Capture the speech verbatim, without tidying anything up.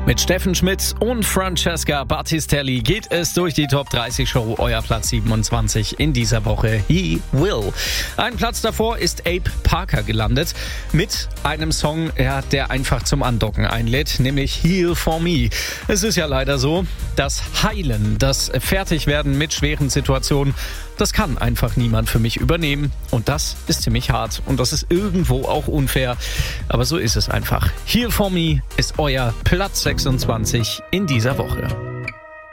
Mit Steffen Schmidt und Francesca Battistelli geht es durch die Top dreißig Show, euer Platz siebenundzwanzig in dieser Woche. He Will. Ein Platz davor ist Abe Parker gelandet mit einem Song, ja, der einfach zum Andocken einlädt, nämlich Heal For Me. Es ist ja leider so, das Heilen, das Fertigwerden mit schweren Situationen, das kann einfach niemand für mich übernehmen. Und das ist ziemlich hart und das ist irgendwo auch unfair. Aber so ist es einfach. Heal For Me ist euer Platz sechsundzwanzig in dieser Woche.